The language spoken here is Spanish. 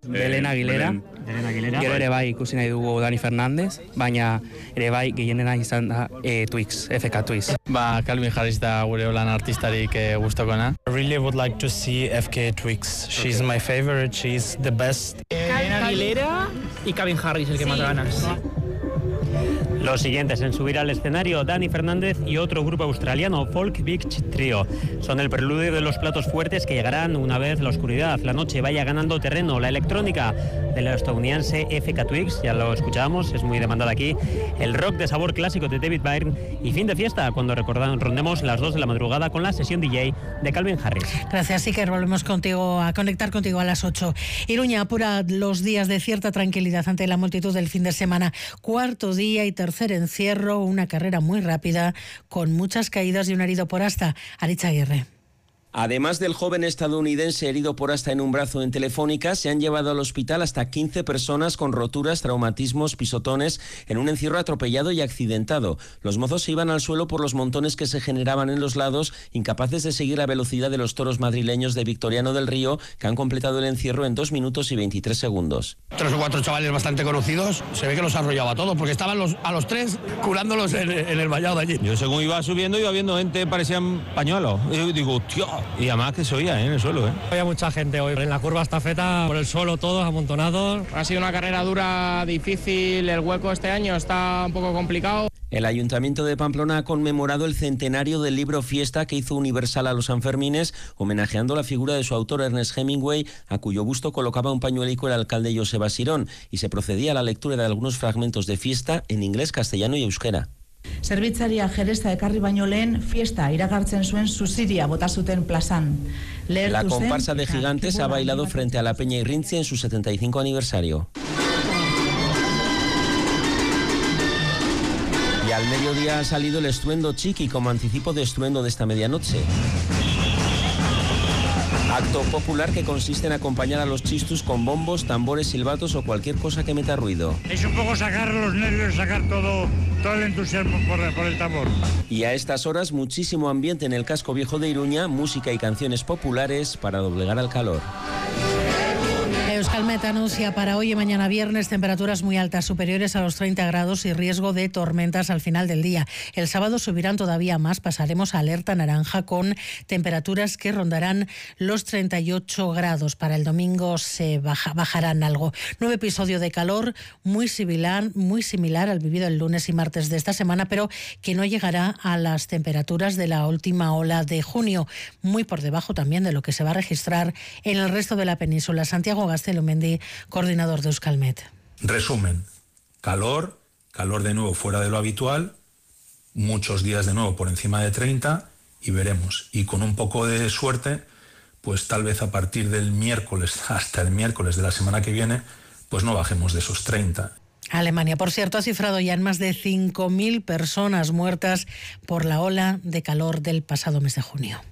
de Elena Aguilera. Gero ere bai ikusi nahi dugu Dani Fernández, baina ere bai gehienena izan da Twix, FK Twix. Calvin Harris da gure olan artistarik gustokoena. I really would like to see FK Twix. She's my favorite, she's the best. Elena Aguilera y Calvin Harris, el que más ganas. Los siguientes en subir al escenario, Dani Fernández y otro grupo australiano, Folk Beach Trio. Son el preludio de los platos fuertes que llegarán una vez la oscuridad, la noche vaya ganando terreno. La electrónica de la estadounidense FK Twix, ya lo escuchábamos, es muy demandada aquí. El rock de sabor clásico de David Byrne y fin de fiesta cuando rondemos las 2 de la madrugada con la sesión DJ de Calvin Harris. Gracias, Iker. Volvemos a conectar contigo a las 8. Iruña apura los días de cierta tranquilidad ante la multitud del fin de semana. Cuarto día y tercer encierro, una carrera muy rápida, con muchas caídas y un herido por asta. Aritz Aguirre. Además del joven estadounidense herido por asta en un brazo en Telefónica, se han llevado al hospital hasta 15 personas con roturas, traumatismos, pisotones, en un encierro atropellado y accidentado. Los mozos se iban al suelo por los montones que se generaban en los lados, incapaces de seguir la velocidad de los toros madrileños de Victoriano del Río, que han completado el encierro en 2 minutos y 23 segundos. 3 o 4 chavales bastante conocidos, se ve que los arrollaba a todos, porque estaban a los 3 curándolos en el vallado de allí. Yo según iba subiendo, iba viendo gente, parecían pañuelos. Y digo, hostia. Y además que se oía en el suelo. Había mucha gente hoy en la curva estafeta, por el suelo todos amontonados. Ha sido una carrera dura, difícil, el hueco este año está un poco complicado. El Ayuntamiento de Pamplona ha conmemorado el centenario del libro Fiesta que hizo Universal a los Sanfermines, homenajeando la figura de su autor Ernest Hemingway, a cuyo busto colocaba un pañuelico el alcalde Joseba Sirón, y se procedía a la lectura de algunos fragmentos de Fiesta en inglés, castellano y euskera. Zerbitzaria jerezta ekarri baino lehen fiesta iragartzen zuen suziria bota zuten plazan. La comparsa de gigantes ha bailado frente a la Peña Irrintzi en su 75 aniversario. Y al mediodía ha salido el estruendo Chiqui como anticipo de estruendo de esta medianoche. Acto popular que consiste en acompañar a los chistus con bombos, tambores, silbatos o cualquier cosa que meta ruido. Es un poco sacar los nervios, sacar todo el entusiasmo por el tambor. Y a estas horas muchísimo ambiente en el casco viejo de Iruña, música y canciones populares para doblegar al calor. Euskalmet anuncia para hoy y mañana viernes temperaturas muy altas, superiores a los 30 grados y riesgo de tormentas al final del día. El sábado subirán todavía más, pasaremos a alerta naranja con temperaturas que rondarán los 38 grados. Para el domingo se bajarán algo. Nuevo episodio de calor muy similar al vivido el lunes y martes de esta semana, pero que no llegará a las temperaturas de la última ola de junio, muy por debajo también de lo que se va a registrar en el resto de la península. Santiago Gastelumendi, coordinador de Euskalmet. Resumen, calor de nuevo fuera de lo habitual, muchos días de nuevo por encima de 30 y veremos. Y con un poco de suerte, pues tal vez a partir del miércoles hasta el miércoles de la semana que viene, pues no bajemos de esos 30. Alemania, por cierto, ha cifrado ya en más de 5.000 personas muertas por la ola de calor del pasado mes de junio.